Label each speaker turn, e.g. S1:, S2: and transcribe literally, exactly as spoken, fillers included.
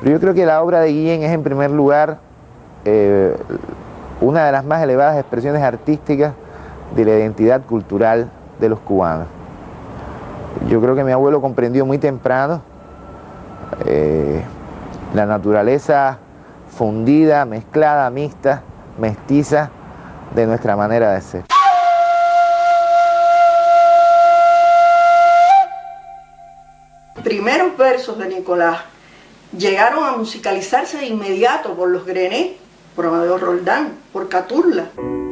S1: Pero yo creo que la obra de Guillén es en primer lugar eh, una de las más elevadas expresiones artísticas de la identidad cultural de los cubanos. Yo creo que mi abuelo comprendió muy temprano eh, la naturaleza fundida, mezclada, mixta, mestiza de nuestra manera de ser.
S2: Los primeros versos de Nicolás llegaron a musicalizarse de inmediato por los Grenet, por Amadeo Roldán, por Catulla.